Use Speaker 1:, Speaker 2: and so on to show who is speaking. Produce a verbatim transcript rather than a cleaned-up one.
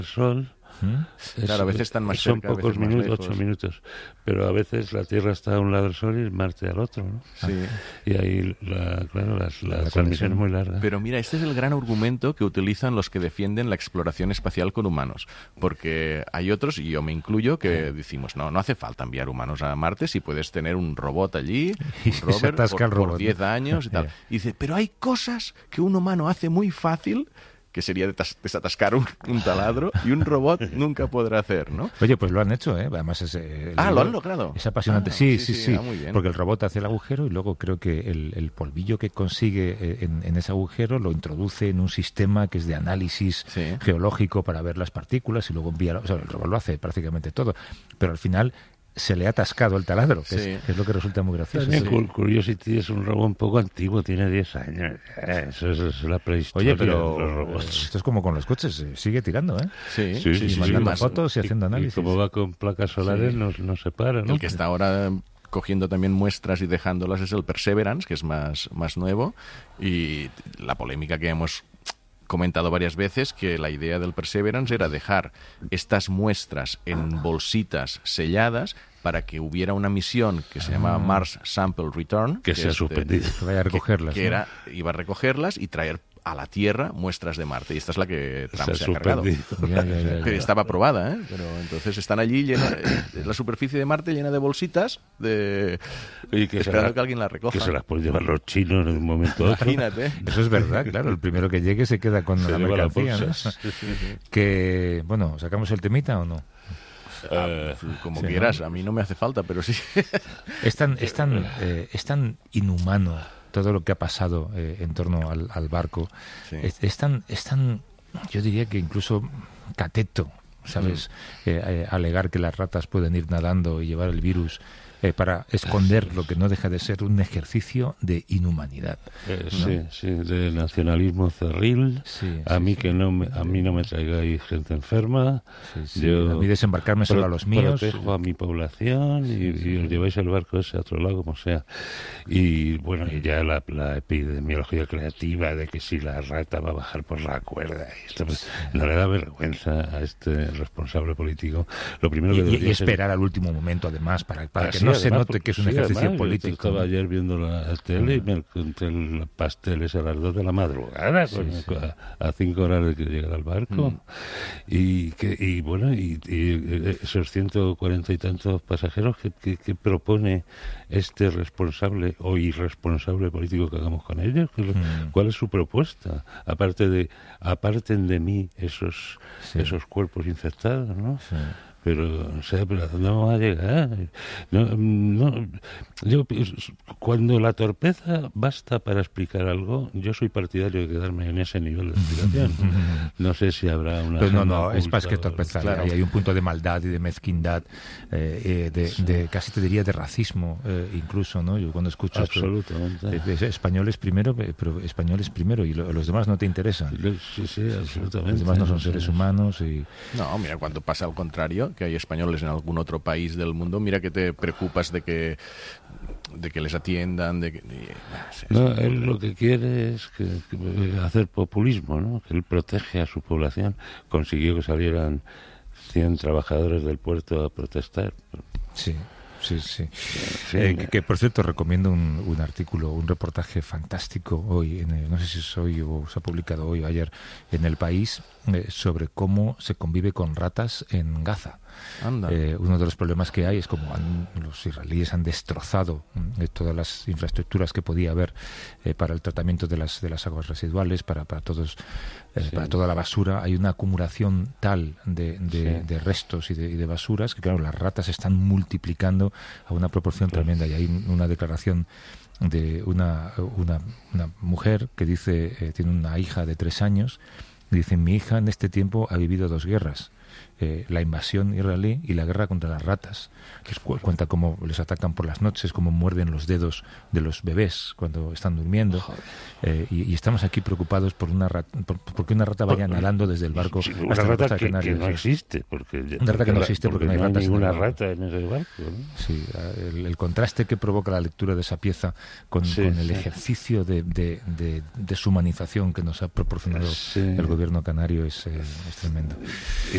Speaker 1: sol.
Speaker 2: ¿Mm?
Speaker 1: Es,
Speaker 2: claro, a veces están más
Speaker 1: son
Speaker 2: cerca, a
Speaker 1: pocos
Speaker 2: veces más
Speaker 1: minutos,
Speaker 2: lejos.
Speaker 1: ocho minutos, pero a veces la Tierra está a un lado del Sol y Marte al otro, ¿no?
Speaker 2: Sí.
Speaker 1: Y ahí, la, claro, las, la,
Speaker 3: La
Speaker 1: transmisión es muy larga.
Speaker 2: Pero mira, este es el gran argumento que utilizan los que defienden la exploración espacial con humanos, porque hay otros, y yo me incluyo, que decimos, no, no hace falta enviar humanos a Marte si puedes tener un robot allí, un
Speaker 3: se
Speaker 2: rover,
Speaker 3: atasca
Speaker 2: por,
Speaker 3: el robot,
Speaker 2: por diez
Speaker 3: ¿no?
Speaker 2: años y tal. Y dice, pero hay cosas que un humano hace muy fácil, que sería detas- desatascar un, un taladro, y un robot nunca podrá hacer, ¿no?
Speaker 3: Oye, pues lo han hecho, ¿eh? Además es... eh,
Speaker 2: Ah,
Speaker 3: el-
Speaker 2: ¿lo han logrado?
Speaker 3: Es apasionante.
Speaker 2: Ah,
Speaker 3: sí,
Speaker 2: sí,
Speaker 3: sí,
Speaker 2: sí,
Speaker 3: sí.
Speaker 2: ah, muy bien.
Speaker 3: Porque el robot hace el agujero y luego creo que el, el polvillo que consigue eh, en, en ese agujero lo introduce en un sistema que es de análisis
Speaker 2: Sí.
Speaker 3: geológico para ver las partículas y luego envía... O sea, el robot lo hace prácticamente todo. Pero al final se le ha atascado el taladro, que,
Speaker 2: Sí.
Speaker 3: es, que es lo que resulta muy gracioso.
Speaker 1: También
Speaker 3: Sí.
Speaker 1: Cur- Curiosity es un robot un poco antiguo, tiene diez años. Eh, Eso es, es la prehistoria
Speaker 3: Oye, pero
Speaker 1: de los
Speaker 3: eh,
Speaker 1: robots.
Speaker 3: esto es como con los coches, eh, sigue tirando, ¿eh?
Speaker 2: Sí,
Speaker 1: Sí, sí,
Speaker 3: y
Speaker 1: sí,
Speaker 3: mandando
Speaker 1: sí.
Speaker 3: fotos y haciendo
Speaker 1: Y
Speaker 3: análisis.
Speaker 1: como va con placas solares,
Speaker 2: Sí.
Speaker 1: no, no se para, ¿no?
Speaker 2: El que está ahora cogiendo también muestras y dejándolas es el Perseverance, que es más, más nuevo, y la polémica que hemos comentado varias veces, que la idea del Perseverance era dejar estas muestras en bolsitas selladas para que hubiera una misión que se llamaba Mars Sample Return,
Speaker 1: Que se ha
Speaker 2: es de-
Speaker 1: suspendido.
Speaker 3: Que vaya a recogerlas.
Speaker 2: que
Speaker 3: ¿no?
Speaker 2: era, iba a recogerlas y traer a la Tierra muestras de Marte, y esta es la que Trump
Speaker 1: Se ha
Speaker 2: se, ha cargado.
Speaker 1: suspendido.
Speaker 3: Ya, ya, ya, ya.
Speaker 2: Que estaba aprobada, ¿eh? Pero entonces están allí llena, eh, la superficie de Marte llena de bolsitas de
Speaker 1: Y que se
Speaker 2: esperando
Speaker 1: la-
Speaker 2: que alguien la recoja.
Speaker 1: Que se las pueden llevar los chinos en un momento a otro.
Speaker 2: Imagínate.
Speaker 3: Eso es verdad, claro. El primero que llegue se queda con
Speaker 1: Se
Speaker 3: la
Speaker 1: lleva las
Speaker 3: mercancía, ¿no?
Speaker 1: bolsas.
Speaker 3: Que, bueno, ¿sacamos el temita o no?
Speaker 1: Eh,
Speaker 2: Como
Speaker 3: Sí,
Speaker 2: quieras,
Speaker 3: ¿no?
Speaker 2: a mí no me hace falta, pero sí.
Speaker 3: Es tan, es tan, eh, es tan inhumano todo lo que ha pasado eh, en torno al, al barco.
Speaker 2: Sí.
Speaker 3: Es, es tan, es tan, yo diría que incluso cateto, ¿sabes? Eh, eh, alegar que las ratas pueden ir nadando y llevar el virus eh, para esconder lo que no deja de ser un ejercicio de inhumanidad.
Speaker 1: Eh,
Speaker 3: ¿no?
Speaker 1: Sí, sí, de nacionalismo cerril.
Speaker 3: Sí,
Speaker 1: a
Speaker 3: sí,
Speaker 1: mí
Speaker 3: sí.
Speaker 1: que no me, a mí no me traigáis gente enferma.
Speaker 3: Sí, sí.
Speaker 1: Yo
Speaker 3: A mí desembarcarme solo
Speaker 1: pro-
Speaker 3: a los míos.
Speaker 1: Protejo a mi población y, y os lleváis el barco ese a otro lado, como sea. Y bueno, y ya la, la epidemiología creativa de que si la rata va a bajar por la cuerda, y esto, pues, no le da vergüenza a este responsable político. Lo primero que
Speaker 3: Y, y
Speaker 1: debería ser-
Speaker 3: esperar al último momento, además, para, para
Speaker 1: Ah,
Speaker 3: que
Speaker 1: sí,
Speaker 3: no se
Speaker 1: además,
Speaker 3: note
Speaker 1: porque-
Speaker 3: que es un
Speaker 1: sí,
Speaker 3: ejercicio
Speaker 1: además, yo
Speaker 3: político.
Speaker 1: estaba
Speaker 3: ¿no?
Speaker 1: ayer viendo la tele y me encontré el pastel ese a las dos de la madrugada,
Speaker 3: Sí,
Speaker 1: con-
Speaker 3: sí.
Speaker 1: A, a cinco horas de que llegara al barco.
Speaker 2: Mm.
Speaker 1: Y, que, y bueno, y, y esos ciento cuarenta y tantos pasajeros que, que, que propone este responsable o irresponsable político que hagamos con ellos. ¿Qué es lo-
Speaker 3: Mm.
Speaker 1: ¿Cuál es su propuesta? Aparte de, aparten de mí esos,
Speaker 3: Sí.
Speaker 1: esos cuerpos infectados, ¿no?
Speaker 3: Sí.
Speaker 1: Pero, no sé, pero ¿a dónde vamos a llegar? No, no, yo, pienso, cuando la torpeza basta para explicar algo, yo soy partidario de quedarme en ese nivel de explicación. No sé si habrá una...
Speaker 3: Pero no,
Speaker 1: agenda
Speaker 3: no, es más que
Speaker 1: oculta o-
Speaker 3: torpeza.
Speaker 2: Claro.
Speaker 3: Hay, hay un punto de maldad y de mezquindad, eh, eh, de, de- casi te diría de racismo, eh, incluso, ¿no? Yo cuando escucho esto,
Speaker 1: Absolutamente.
Speaker 3: eh, es españoles primero, eh, pero españoles primero, y lo- los demás no te interesan.
Speaker 1: Sí, sí, absolutamente.
Speaker 3: Los demás no son
Speaker 1: Sí.
Speaker 3: seres humanos y...
Speaker 2: No, mira, cuando pasa al contrario, que hay españoles en algún otro país del mundo, mira que te preocupas de que de que les atiendan, de que... y, bah, sí,
Speaker 1: No,
Speaker 2: sí,
Speaker 1: él lo que quiere es que, que hacer populismo, ¿no? Que él protege a su población. Consiguió que salieran cien trabajadores del puerto a protestar.
Speaker 3: Sí. Sí, sí.
Speaker 1: Sí,
Speaker 3: Eh, que, que, por cierto, recomiendo un, un artículo, un reportaje fantástico hoy, en el- no sé si es hoy o se ha publicado hoy o ayer, en El País, eh, sobre cómo se convive con ratas en Gaza.
Speaker 2: Anda.
Speaker 3: Eh, uno de los problemas que hay es como han- los israelíes han destrozado mm, eh, todas las infraestructuras que podía haber eh, para el tratamiento de las de las aguas residuales, para para todos eh,
Speaker 1: Sí.
Speaker 3: para toda la basura. Hay una acumulación tal de, de,
Speaker 1: Sí.
Speaker 3: de restos y de, y de basuras que, claro, las ratas se están multiplicando a una proporción
Speaker 1: Claro.
Speaker 3: tremenda. Y hay una declaración de una, una, una mujer que dice, eh, tiene una hija de tres años, y dice: mi hija en este tiempo ha vivido dos guerras. Eh, la invasión israelí y la guerra contra las ratas, que es cu- cuenta cómo les atacan por las noches, cómo muerden los dedos de los bebés cuando están durmiendo, eh, y, y estamos aquí preocupados por una rata, por, porque una rata vaya nadando desde el barco
Speaker 1: Sí, una
Speaker 3: hasta la
Speaker 1: rata
Speaker 3: costa de
Speaker 1: que, que
Speaker 3: Canarias.
Speaker 1: no existe. Porque,
Speaker 3: Una rata que no existe porque no hay ratas en el
Speaker 1: ninguna
Speaker 3: barco.
Speaker 1: rata en ese barco, ¿no?
Speaker 3: Sí, el, el contraste que provoca la lectura de esa pieza con,
Speaker 1: Sí,
Speaker 3: con el
Speaker 1: sí.
Speaker 3: ejercicio de, de, de deshumanización que nos ha proporcionado
Speaker 1: Sí.
Speaker 3: el gobierno gobierno canario es, eh, es tremendo.